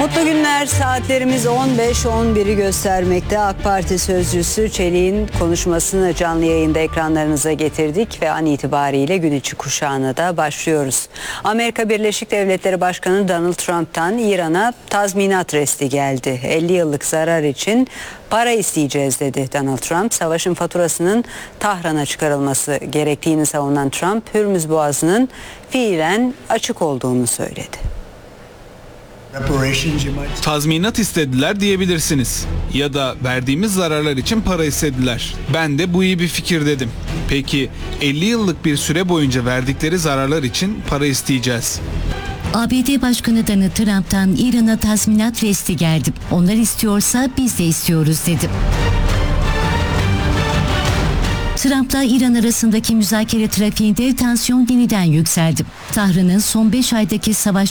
Mutlu günler. Saatlerimiz 15-11'i göstermekte. AK Parti sözcüsü Çelik'in konuşmasını canlı yayında ekranlarınıza getirdik ve an itibariyle gün içi kuşağına da başlıyoruz. Amerika Birleşik Devletleri Başkanı Donald Trump'tan İran'a tazminat resti geldi. 50 yıllık zarar için para isteyeceğiz dedi Donald Trump. Savaşın faturasının Tahran'a çıkarılması gerektiğini savunan Trump, Hürmüz Boğazı'nın fiilen açık olduğunu söyledi. Tazminat istediler diyebilirsiniz. Ya da verdiğimiz zararlar için para istediler. Ben de bu iyi bir fikir dedim. Peki 50 yıllık bir süre boyunca verdikleri zararlar için para isteyeceğiz. ABD Başkanı Donald Trump'tan İran'a tazminat resti geldi. Onlar istiyorsa biz de istiyoruz dedi. Trump'la İran arasındaki müzakere trafiğinde tansiyon yeniden yükseldi. Tahran'ın son 5 aydaki savaş